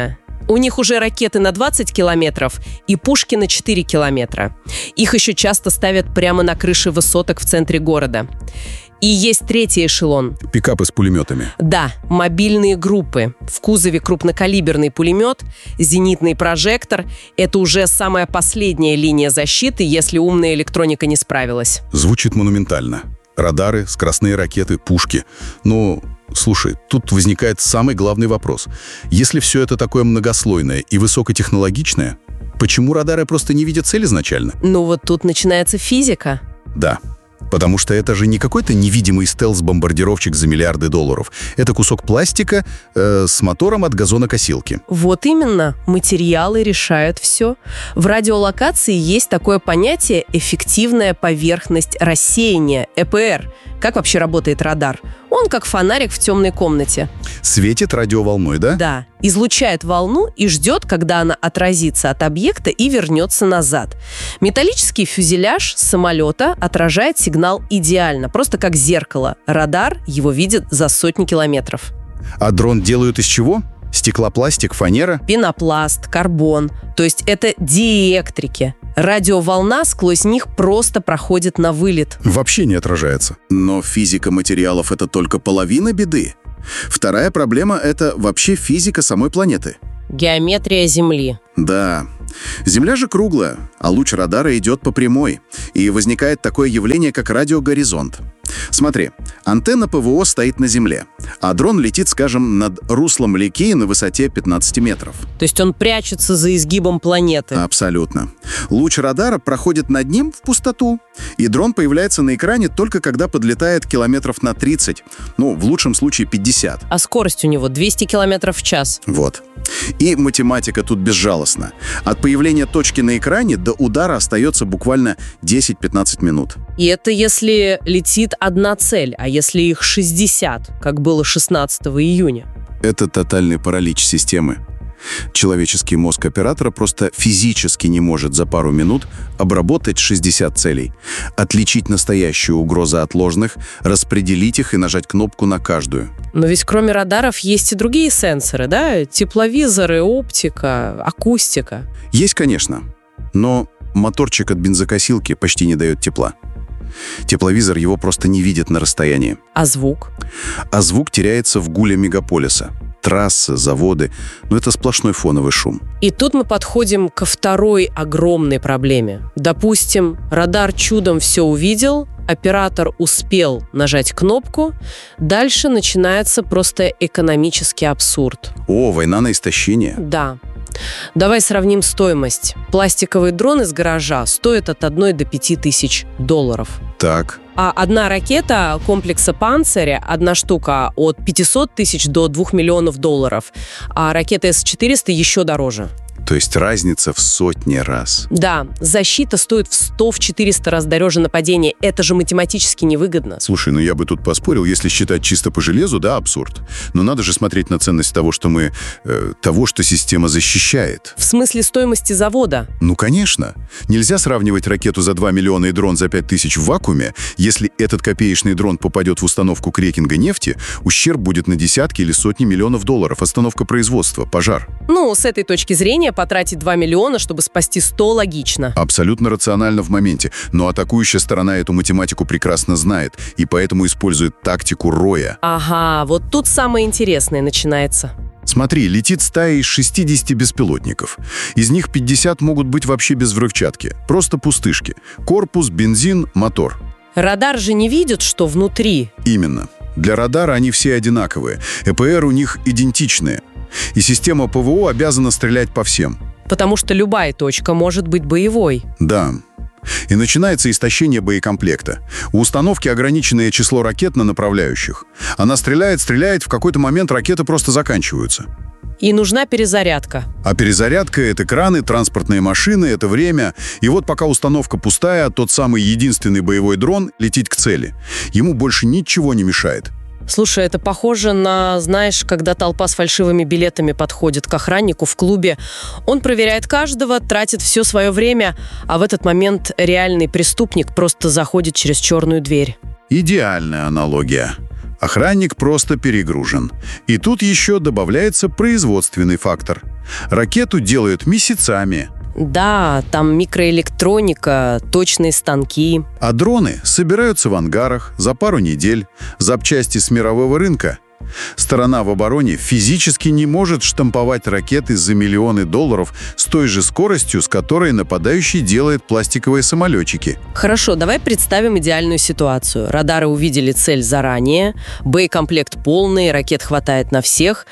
У них уже ракеты на двадцать километров и пушки на четыре километра. Их еще часто ставят прямо на крыше высоток в центре города. И есть третий эшелон. Пикапы с пулеметами. Да, мобильные группы. В кузове крупнокалиберный пулемет, зенитный прожектор. Это уже самая последняя линия защиты, если умная электроника не справилась. Звучит монументально. Радары, скоростные ракеты, пушки. Но, слушай, тут возникает самый главный вопрос. Если все это такое многослойное и высокотехнологичное, почему радары просто не видят цель изначально? Ну вот тут начинается физика. Да. Потому что это же не какой-то невидимый стелс-бомбардировщик за миллиарды долларов. Это кусок пластика э, с мотором от газонокосилки. Вот именно. Материалы решают все. В радиолокации есть такое понятие «эффективная поверхность рассеяния» – э пэ эр. Как вообще работает радар? Он как фонарик в темной комнате. Светит радиоволной, да? Да. Излучает волну и ждет, когда она отразится от объекта и вернется назад. Металлический фюзеляж самолета отражает сигнал идеально, просто как зеркало. Радар его видит за сотни километров. А дрон делают из чего? Стеклопластик, фанера? Пенопласт, карбон. То есть это диэлектрики. Радиоволна сквозь них просто проходит на вылет. Вообще не отражается. Но физика материалов — это только половина беды. Вторая проблема — это вообще физика самой планеты. Геометрия Земли. Да. Земля же круглая, а луч радара идет по прямой. И возникает такое явление, как радиогоризонт. Смотри, антенна ПВО стоит на Земле, а дрон летит, скажем, над руслом реки на высоте пятнадцать метров. То есть он прячется за изгибом планеты? Абсолютно. Луч радара проходит над ним в пустоту, и дрон появляется на экране только когда подлетает километров на тридцать, ну, в лучшем случае пятьдесят. А скорость у него двести километров в час. Вот. И математика тут безжалостна. От появления точки на экране до удара остается буквально десять-пятнадцать минут. И это если летит одна цель, а если их шестьдесят, как было шестнадцатого июня? Это тотальный паралич системы. Человеческий мозг оператора просто физически не может за пару минут обработать шестьдесят целей, отличить настоящую угрозу от ложных, распределить их и нажать кнопку на каждую. Но ведь кроме радаров есть и другие сенсоры, да? Тепловизоры, оптика, акустика. Есть, конечно. Но моторчик от бензокосилки почти не дает тепла. Тепловизор его просто не видит на расстоянии. А звук? А звук теряется в гуле мегаполиса. Трассы, заводы. Но это сплошной фоновый шум. И тут мы подходим ко второй огромной проблеме. Допустим, радар чудом все увидел, оператор успел нажать кнопку, дальше начинается просто экономический абсурд. О, война на истощение. Да. Давай сравним стоимость. Пластиковый дрон из гаража стоит от одной до пяти тысяч долларов. Так. А одна ракета комплекса «Панцирь», одна штука, от пятисот тысяч до двух миллионов долларов. А ракета эс четыреста еще дороже. То есть разница в сотни раз. Да, защита стоит в сто четыреста раз дороже нападения. Это же математически невыгодно. Слушай, ну я бы тут поспорил, если считать чисто по железу, да, абсурд. Но надо же смотреть на ценность того, что мы... Э, того, что система защищает. В смысле стоимости завода? Ну, конечно. Нельзя сравнивать ракету за два миллиона и дрон за пять тысяч в вакууме. Если этот копеечный дрон попадет в установку крекинга нефти, ущерб будет на десятки или сотни миллионов долларов. Остановка производства, пожар. Ну, с этой точки зрения потратить два миллиона, чтобы спасти сто, логично. Абсолютно рационально в моменте. Но атакующая сторона эту математику прекрасно знает и поэтому использует тактику роя. Ага, вот тут самое интересное начинается. Смотри, летит стая из шестидесяти беспилотников. Из них пятьдесят могут быть вообще без взрывчатки. Просто пустышки. Корпус, бензин, мотор. Радар же не видит, что внутри. Именно. Для радара они все одинаковые. э пэ эр у них идентичные. И система ПВО обязана стрелять по всем. Потому что любая точка может быть боевой. Да. И начинается истощение боекомплекта. У установки ограниченное число ракет на направляющих. Она стреляет, стреляет, в какой-то момент ракеты просто заканчиваются. И нужна перезарядка. А перезарядка — это краны, транспортные машины, это время. И вот пока установка пустая, тот самый единственный боевой дрон летит к цели. Ему больше ничего не мешает. Слушай, это похоже на, знаешь, когда толпа с фальшивыми билетами подходит к охраннику в клубе. Он проверяет каждого, тратит все свое время, а в этот момент реальный преступник просто заходит через черную дверь. Идеальная аналогия. Охранник просто перегружен. И тут еще добавляется производственный фактор. Ракету делают месяцами. Да, там микроэлектроника, точные станки. А дроны собираются в ангарах за пару недель, запчасти с мирового рынка. Сторона в обороне физически не может штамповать ракеты за миллионы долларов с той же скоростью, с которой нападающий делает пластиковые самолетики. Хорошо, давай представим идеальную ситуацию. Радары увидели цель заранее, боекомплект полный, ракет хватает на всех.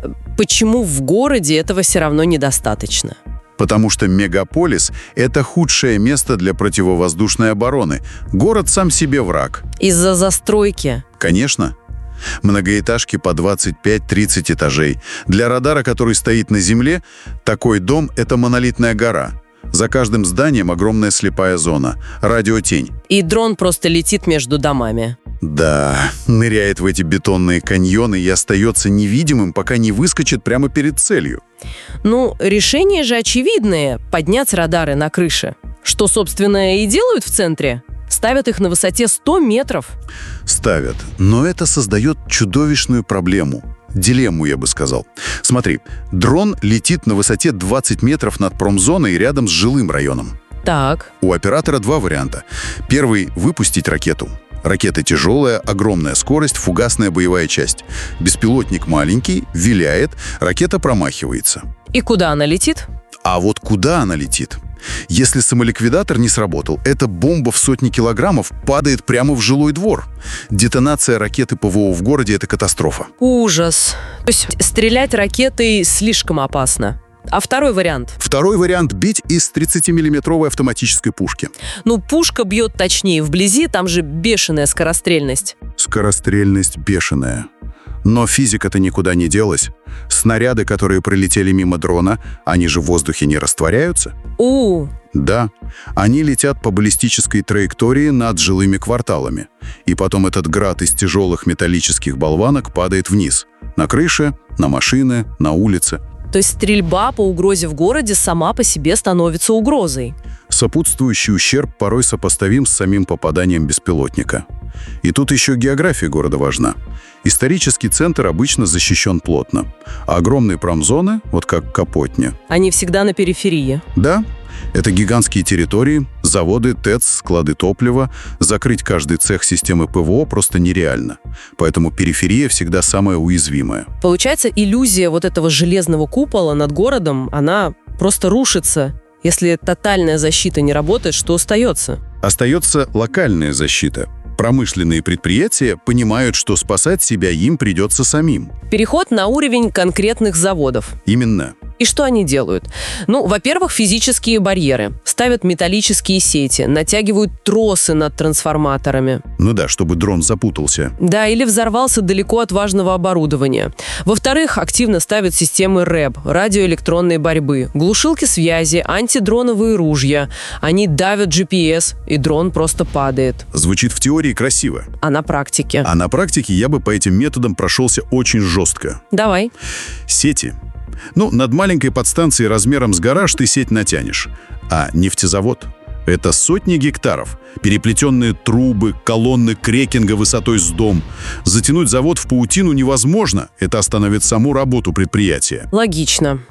Почему в городе этого все равно недостаточно? Потому что мегаполис – это худшее место для противовоздушной обороны. Город сам себе враг. Из-за застройки? Конечно. Многоэтажки по двадцать пять тридцать этажей. Для радара, который стоит на земле, такой дом – это монолитная гора. За каждым зданием огромная слепая зона. Радиотень. И дрон просто летит между домами. Да, ныряет в эти бетонные каньоны и остается невидимым, пока не выскочит прямо перед целью. Ну, решение же очевидное – поднять радары на крыше. Что, собственно, и делают в центре. Ставят их на высоте сто метров. Ставят. Но это создает чудовищную проблему. Дилемму, я бы сказал. Смотри, дрон летит на высоте двадцать метров над промзоной рядом с жилым районом. Так. У оператора два варианта. Первый – выпустить ракету. Ракета тяжелая, огромная скорость, фугасная боевая часть. Беспилотник маленький, виляет, ракета промахивается. И куда она летит? А вот куда она летит? Если самоликвидатор не сработал, эта бомба в сотни килограммов падает прямо в жилой двор. Детонация ракеты ПВО в городе – это катастрофа. Ужас. То есть стрелять ракетой слишком опасно. А второй вариант? Второй вариант – бить из тридцатимиллиметровой автоматической пушки. Ну, пушка бьет точнее вблизи, там же бешеная скорострельность. Скорострельность бешеная. Но физика-то никуда не делась. Снаряды, которые пролетели мимо дрона, они же в воздухе не растворяются. У. Да, они летят по баллистической траектории над жилыми кварталами. И потом этот град из тяжелых металлических болванок падает вниз. На крыше, на машины, на улице. То есть стрельба по угрозе в городе сама по себе становится угрозой. Сопутствующий ущерб порой сопоставим с самим попаданием беспилотника. И тут еще география города важна. Исторический центр обычно защищен плотно, а огромные промзоны, вот как Капотня, они всегда на периферии. Да, это гигантские территории, заводы, ТЭЦ, склады топлива. Закрыть каждый цех системы ПВО просто нереально. Поэтому периферия всегда самая уязвимая. Получается, иллюзия вот этого железного купола над городом, она просто рушится. Если тотальная защита не работает, что остается? Остается локальная защита. Промышленные предприятия понимают, что спасать себя им придется самим. Переход на уровень конкретных заводов. Именно. И что они делают? Ну, во-первых, физические барьеры. Ставят металлические сети, натягивают тросы над трансформаторами. Ну да, чтобы дрон запутался. Да, или взорвался далеко от важного оборудования. Во-вторых, активно ставят системы рэп, радиоэлектронной борьбы, глушилки связи, антидроновые ружья. Они давят джи пи эс, и дрон просто падает. Звучит в теории красиво. А на практике? А на практике я бы по этим методам прошелся очень жестко. Давай. Сети. Ну, над маленькой подстанцией размером с гараж ты сеть натянешь. А нефтезавод – это сотни гектаров. Переплетенные трубы, колонны крекинга высотой с дом. Затянуть завод в паутину невозможно. Это остановит саму работу предприятия. Логично.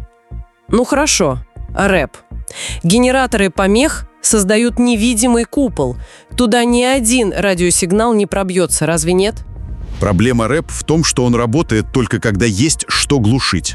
Ну хорошо. рэп. Генераторы помех создают невидимый купол. Туда ни один радиосигнал не пробьется, разве нет? Проблема рэп в том, что он работает только когда есть что глушить.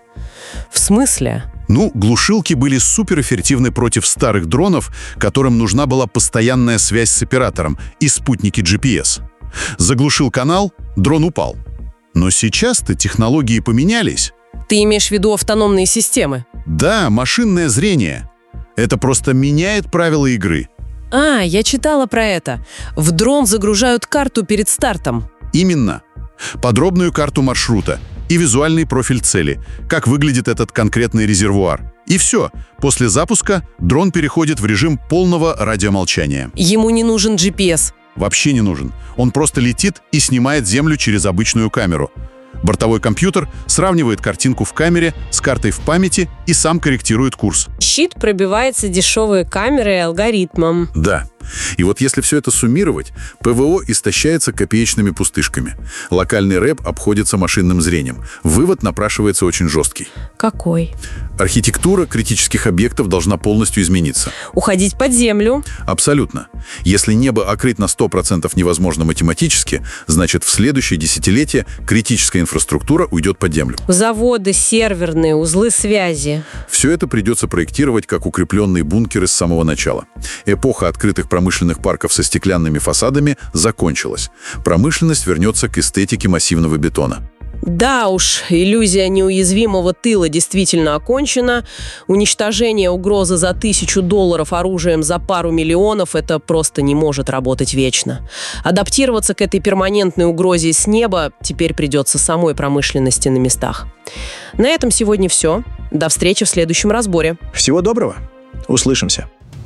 В смысле? Ну, глушилки были суперэффективны против старых дронов, которым нужна была постоянная связь с оператором и спутники джи пи эс. Заглушил канал, дрон упал. Но сейчас-то технологии поменялись. Ты имеешь в виду автономные системы? Да, машинное зрение. Это просто меняет правила игры. А, я читала про это. В дрон загружают карту перед стартом. Именно. Подробную карту маршрута и визуальный профиль цели, как выглядит этот конкретный резервуар. И все. После запуска дрон переходит в режим полного радиомолчания. Ему не нужен джи пи эс? Вообще не нужен. Он просто летит и снимает землю через обычную камеру. Бортовой компьютер сравнивает картинку в камере с картой в памяти и сам корректирует курс. Щит пробивается дешевой камерой и алгоритмом. Да. И вот если все это суммировать, ПВО истощается копеечными пустышками. Локальный рэп обходится машинным зрением. Вывод напрашивается очень жесткий. Какой? Архитектура критических объектов должна полностью измениться. Уходить под землю? Абсолютно. Если небо окрыть на сто процентов невозможно математически, значит в следующее десятилетие критическая инфраструктура уйдет под землю. Заводы, серверные, узлы связи. Все это придется проектировать как укрепленные бункеры с самого начала. Эпоха открытых промышленных парков со стеклянными фасадами закончилась. Промышленность вернется к эстетике массивного бетона. Да уж, иллюзия неуязвимого тыла действительно окончена. Уничтожение угрозы за тысячу долларов оружием за пару миллионов – это просто не может работать вечно. Адаптироваться к этой перманентной угрозе с неба теперь придется самой промышленности на местах. На этом сегодня все. До встречи в следующем разборе. Всего доброго. Услышимся.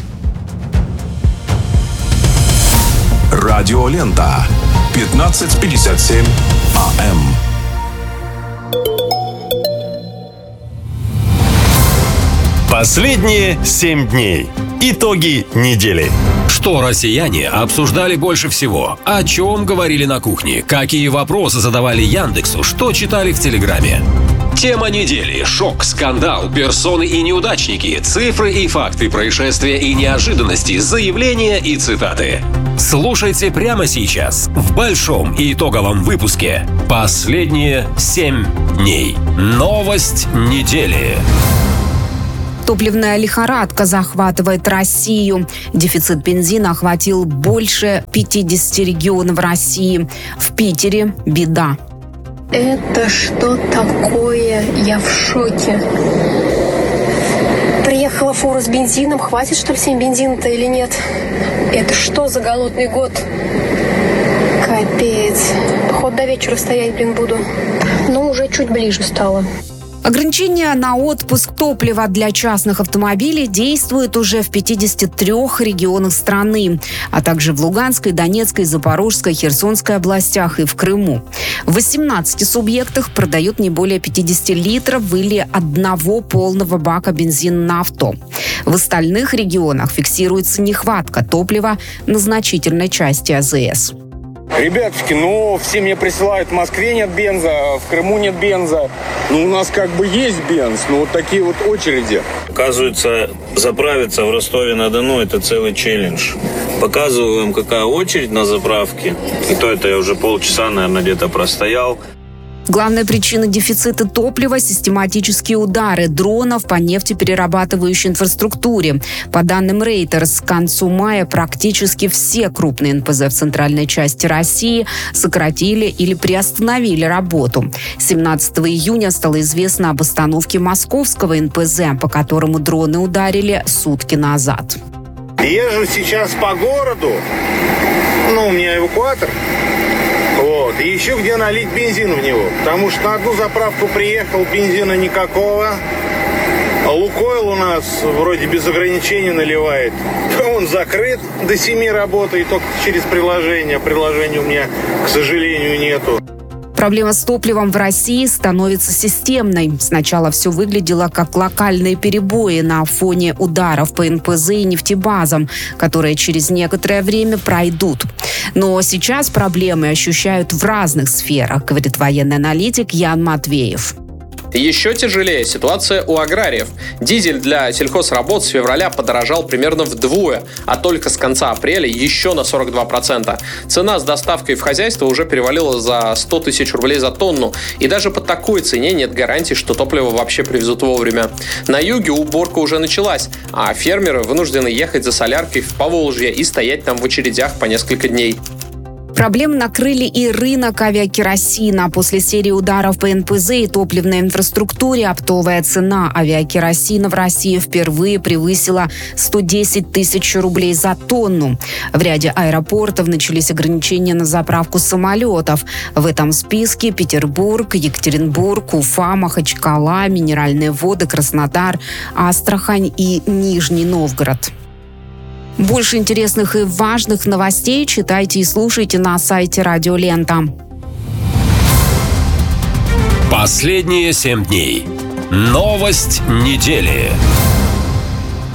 Радиолента. пятнадцать пятьдесят семь АМ. Последние семь дней. Итоги недели. Что россияне обсуждали больше всего? О чем говорили на кухне? Какие вопросы задавали Яндексу? Что читали в Телеграме? Тема недели. Шок, скандал, персоны и неудачники, цифры и факты, происшествия и неожиданности, заявления и цитаты. Слушайте прямо сейчас в большом и итоговом выпуске «Последние семь дней». Новость недели. Топливная лихорадка захватывает Россию. Дефицит бензина охватил больше пятидесяти регионов России. В Питере беда. Это что такое? Я в шоке. Приехала фура с бензином. Хватит, что ли, всем бензина-то или нет? Это что за голодный год? Капец. Походу, до вечера стоять, блин, буду. Но уже чуть ближе стало. Ограничения на отпуск топлива для частных автомобилей действуют уже в пятидесяти трёх регионах страны, а также в Луганской, Донецкой, Запорожской, Херсонской областях и в Крыму. В восемнадцати субъектах продают не более пятидесяти литров или одного полного бака бензина на авто. В остальных регионах фиксируется нехватка топлива на значительной части АЗС. Ребятушки, ну, все мне присылают, в Москве нет бенза, в Крыму нет бенза. Ну, у нас как бы есть бенз, но вот такие вот очереди. Оказывается, заправиться в Ростове-на-Дону – это целый челлендж. Показываем, какая очередь на заправке. И то это я уже полчаса, наверное, где-то простоял. Главная причина дефицита топлива – систематические удары дронов по нефтеперерабатывающей инфраструктуре. По данным Reuters, к концу мая практически все крупные эн пэ зэ в центральной части России сократили или приостановили работу. семнадцатого июня стало известно об остановке московского эн пэ зэ, по которому дроны ударили сутки назад. Езжу сейчас по городу. Ну, у меня эвакуатор. Вот. И ищу, где налить бензин в него. Потому что на одну заправку приехал, бензина никакого. А Лукойл у нас вроде без ограничений наливает. Он закрыт, до семи работает, только через приложение. Приложения у меня, к сожалению, нету. Проблема с топливом в России становится системной. Сначала все выглядело как локальные перебои на фоне ударов по эн пэ зэ и нефтебазам, которые через некоторое время пройдут. Но сейчас проблемы ощущают в разных сферах, говорит военный аналитик Ян Матвеев. Еще тяжелее ситуация у аграриев. Дизель для сельхозработ с февраля подорожал примерно вдвое, а только с конца апреля еще на сорок два процента. Цена с доставкой в хозяйство уже перевалила за сто тысяч рублей за тонну, и даже по такой цене нет гарантии, что топливо вообще привезут вовремя. На юге уборка уже началась, а фермеры вынуждены ехать за соляркой в Поволжье и стоять там в очередях по несколько дней. Проблемы накрыли и рынок авиакеросина. После серии ударов по эн пэ зэ и топливной инфраструктуре оптовая цена авиакеросина в России впервые превысила сто десять тысяч рублей за тонну. В ряде аэропортов начались ограничения на заправку самолетов. В этом списке Петербург, Екатеринбург, Уфа, Махачкала, Минеральные воды, Краснодар, Астрахань и Нижний Новгород. Больше интересных и важных новостей читайте и слушайте на сайте Радио Лента. Последние семь дней. Новость недели.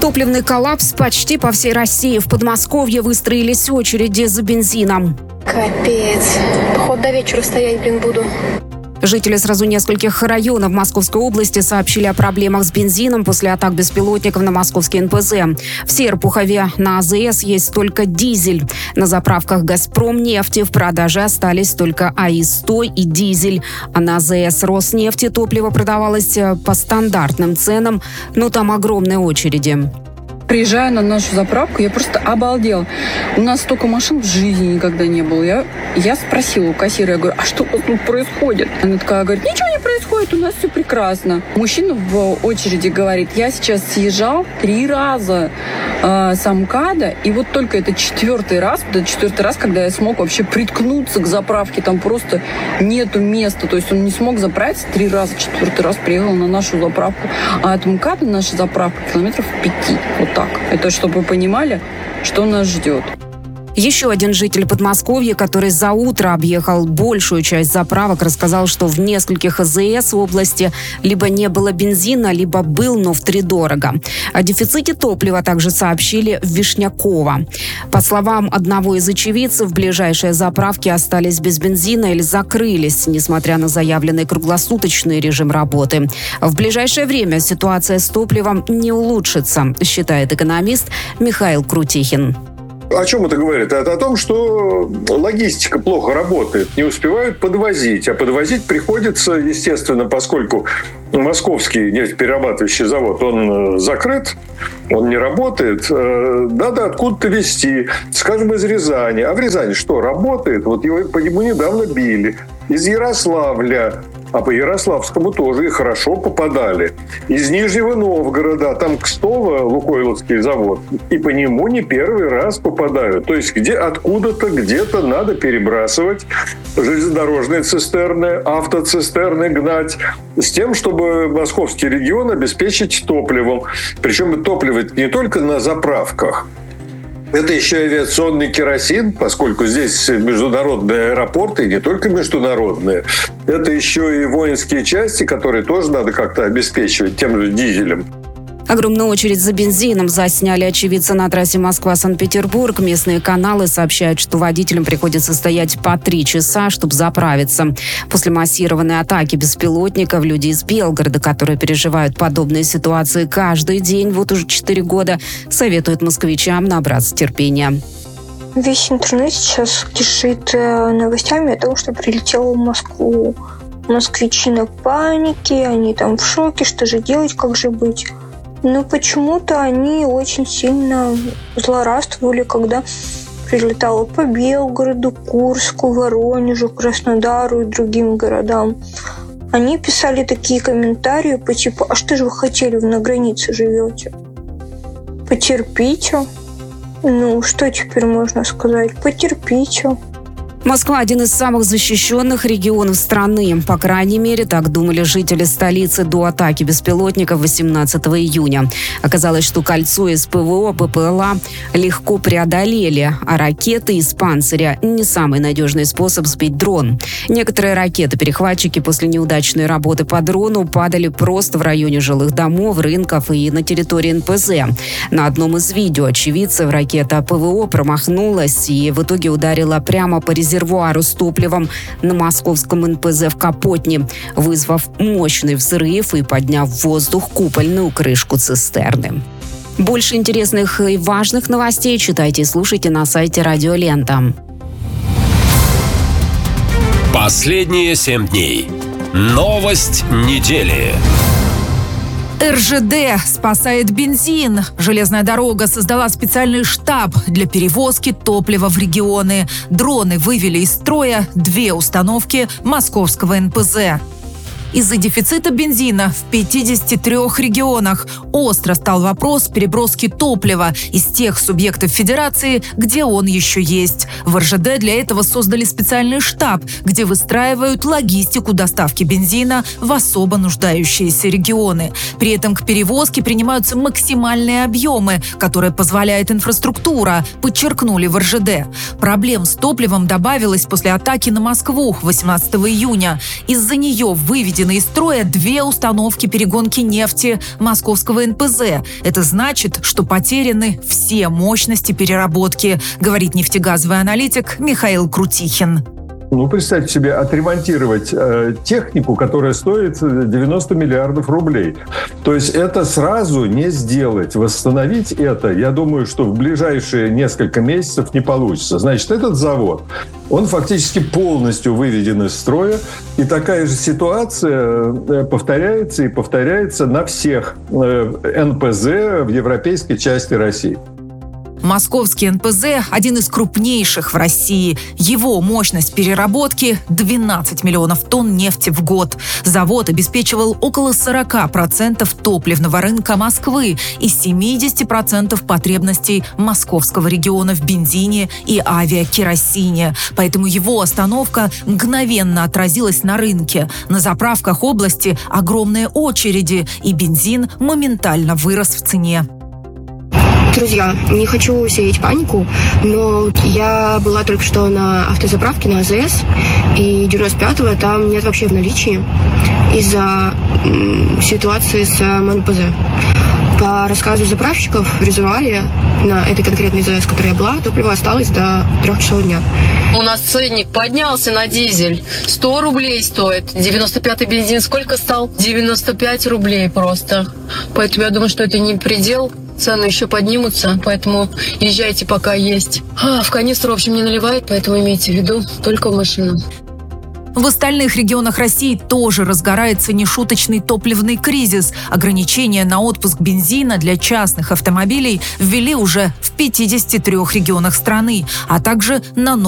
Топливный коллапс почти по всей России. В Подмосковье выстроились очереди за бензином. Капец. Походу до вечера стоять, блин, буду. Жители сразу нескольких районов Московской области сообщили о проблемах с бензином после атак беспилотников на московский эн пэ зэ. В Серпухове на а зэ эс есть только дизель. На заправках «Газпромнефти» в продаже остались только а и сто и дизель. А на а зэ эс «Роснефти» топливо продавалось по стандартным ценам, но там огромные очереди. Приезжая на нашу заправку, я просто обалдела. У нас столько машин в жизни никогда не было. Я, я спросила у кассира, я говорю, а что у вас тут происходит? Она такая говорит, ничего не происходит, у нас все прекрасно. Мужчина в очереди говорит, я сейчас съезжал три раза э, с МКАДа, и вот только это четвертый раз, это четвертый раз, когда я смог вообще приткнуться к заправке, там просто нету места. То есть он не смог заправиться три раза, четвертый раз приехал на нашу заправку. А от МКАДа наша заправка километров пяти. Вот так. Это чтобы вы понимали, что нас ждет. Еще один житель Подмосковья, который за утро объехал большую часть заправок, рассказал, что в нескольких а зэ эс в области либо не было бензина, либо был, но втридорого. О дефиците топлива также сообщили в Вишняково. По словам одного из очевидцев, ближайшие заправки остались без бензина или закрылись, несмотря на заявленный круглосуточный режим работы. В ближайшее время ситуация с топливом не улучшится, считает экономист Михаил Крутихин. О чем это говорит? Это о том, что логистика плохо работает, не успевают подвозить. А подвозить приходится, естественно, поскольку московский нефтеперерабатывающий завод, он закрыт, он не работает, надо откуда-то везти, скажем, из Рязани. А в Рязани что, работает? Вот его, по нему недавно били. Из Ярославля. А по Ярославскому тоже и хорошо попадали. Из Нижнего Новгорода, там Кстово, Лукойловский завод, и по нему не первый раз попадают. То есть где откуда-то, где-то надо перебрасывать железнодорожные цистерны, автоцистерны гнать, с тем, чтобы московский регион обеспечить топливом. Причем топливо не только на заправках. Это еще авиационный керосин, поскольку здесь международные аэропорты, и не только международные. Это еще и воинские части, которые тоже надо как-то обеспечивать тем же дизелем. Огромную очередь за бензином засняли очевидцы на трассе Москва-Санкт-Петербург. Местные каналы сообщают, что водителям приходится стоять по три часа, чтобы заправиться. После массированной атаки беспилотников люди из Белгорода, которые переживают подобные ситуации каждый день, вот уже четыре года, советуют москвичам набраться терпения. Весь интернет сейчас кишит новостями о том, что прилетело в Москву. Москвичи на панике, они там в шоке, что же делать, как же быть. Но почему-то они очень сильно злорадствовали, когда прилетало по Белгороду, Курску, Воронежу, Краснодару и другим городам. Они писали такие комментарии по типу «А что же вы хотели, вы на границе живете? Потерпите». Ну, что теперь можно сказать? Потерпите. Москва – один из самых защищенных регионов страны. По крайней мере, так думали жители столицы до атаки беспилотников восемнадцатого июня. Оказалось, что кольцо из пэ вэ о, пэ пэ эл а легко преодолели, а ракеты из «Панциря» – не самый надежный способ сбить дрон. Некоторые ракеты-перехватчики после неудачной работы по дрону падали просто в районе жилых домов, рынков и на территории эн пэ зэ. На одном из видео очевидцев ракета пэ вэ о промахнулась и в итоге ударила прямо по резервуару резервуару с топливом на московском эн пэ зэ в Капотне, вызвав мощный взрыв и подняв в воздух купольную крышку цистерны. Больше интересных и важных новостей читайте и слушайте на сайте Радио Лента. Последние семь дней. Новость недели. эр жэ дэ спасает бензин. Железная дорога создала специальный штаб для перевозки топлива в регионы. Дроны вывели из строя две установки московского эн пэ зэ. Из-за дефицита бензина в пятидесяти трёх регионах остро стал вопрос переброски топлива из тех субъектов федерации, где он еще есть. В эр жэ дэ для этого создали специальный штаб, где выстраивают логистику доставки бензина в особо нуждающиеся регионы. При этом к перевозке принимаются максимальные объемы, которые позволяет инфраструктура, подчеркнули в эр жэ дэ. Проблем с топливом добавилось после атаки на Москву восемнадцатого июня. Из-за нее выведены выведены из строя две установки перегонки нефти московского эн пэ зэ. Это значит, что потеряны все мощности переработки, говорит нефтегазовый аналитик Михаил Крутихин. Ну, представьте себе, отремонтировать э, технику, которая стоит девяносто миллиардов рублей. То есть это сразу не сделать. Восстановить это, я думаю, что в ближайшие несколько месяцев не получится. Значит, этот завод, он фактически полностью выведен из строя. И такая же ситуация повторяется и повторяется на всех э, эн пэ зэ в европейской части России. Московский эн пэ зэ – один из крупнейших в России. Его мощность переработки – двенадцать миллионов тонн нефти в год. Завод обеспечивал около сорок процентов топливного рынка Москвы и семьдесят процентов потребностей московского региона в бензине и авиакеросине. Поэтому его остановка мгновенно отразилась на рынке. На заправках области огромные очереди, и бензин моментально вырос в цене. Друзья, не хочу сеять панику, но я была только что на автозаправке на а зэ эс, и девяносто пятого там нет вообще в наличии из-за м, ситуации с эн пэ зэ. По рассказу заправщиков в резервуаре на этой конкретной а зэ эс, которая я была, топливо осталось до трех часов дня. У нас ценник поднялся на дизель. сто рублей стоит. девяносто пятый бензин сколько стал? девяносто пять рублей просто. Поэтому я думаю, что это не предел. Цены еще поднимутся, поэтому езжайте, пока есть. А, в канистру, в общем, не наливают, поэтому имейте в виду только в машину. В остальных регионах России тоже разгорается нешуточный топливный кризис. Ограничения на отпуск бензина для частных автомобилей ввели уже в пятидесяти трёх регионах страны, а также на